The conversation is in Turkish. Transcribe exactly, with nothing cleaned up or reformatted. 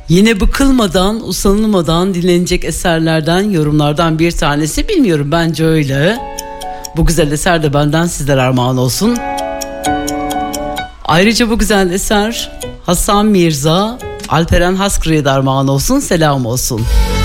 Yine bıkılmadan, usanılmadan dinlenecek eserlerden, yorumlardan bir tanesi, bilmiyorum, bence öyle. Bu güzel eser de benden sizlere armağan olsun. Ayrıca bu güzel eser Hasan Mirza, Alperen Haskırı'ya da armağan olsun, selam olsun.